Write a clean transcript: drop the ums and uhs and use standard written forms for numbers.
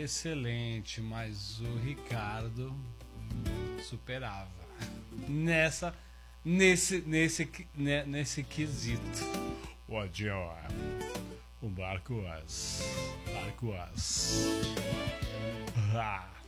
excelente, mas o Ricardo superava nesse quesito. O Marcos.